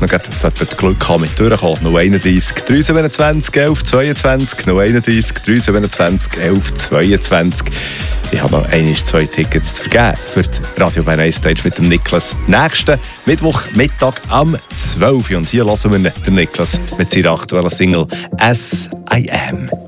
noch Glück haben mit durchkommen. 031 327 11 22, 031 327 11 22. Ich habe noch 2 Tickets zu vergeben für die Radio Bern 1 Stage mit dem Niklas. Nächsten Mittwochmittag am 12 Uhr. Und hier hören wir den Niklas mit seiner aktuellen Single «As I Am».